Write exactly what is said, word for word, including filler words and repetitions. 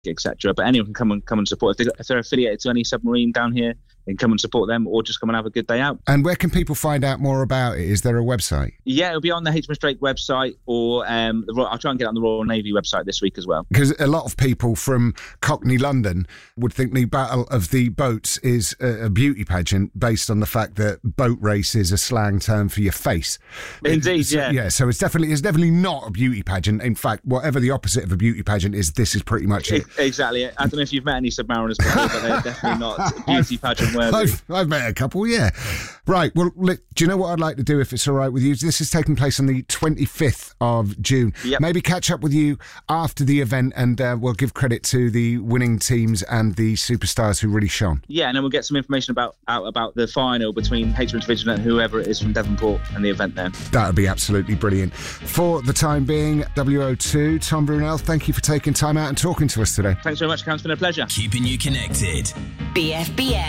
et cetera. But anyone can come and come and support. If, they, if they're affiliated to any submarine down here, they can come and support them, or just come and have a good day out. And where can people find out more about it? Is there a website? Yeah, it'll be on the H M S Drake website, or um, the, I'll try and get it on the Royal Navy website this week as well. Because a lot of people from Cockney, London would think the Battle of the Boats is a, a beauty pageant based on the fact that boat race is a slang term for your face. Indeed, so, yeah. Yeah, so it's definitely it's definitely not a beauty pageant. In fact, whatever the opposite of a beauty pageant is, this is pretty much it. Exactly. I don't know if you've met any submariners before, but they're definitely not beauty pageant worthy. I've, I've met a couple, yeah. Right, well, look, do you know what I'd like to do, if it's all right with you? This is taking place on the twenty-fifth of June. Yep. Maybe catch up with you after the event, and uh, we'll give credit to the winning teams and the superstars who really shone. Yeah, and then we'll get some information about out about the final between H M S Vigilant and whoever it is from Devonport and the event there. That would be absolutely brilliant. For the time being, W O two, Tom Brunel, thank you for taking time out and talking to us today. Thanks very much, Cam. It's been a pleasure. Keeping you connected. B F B S.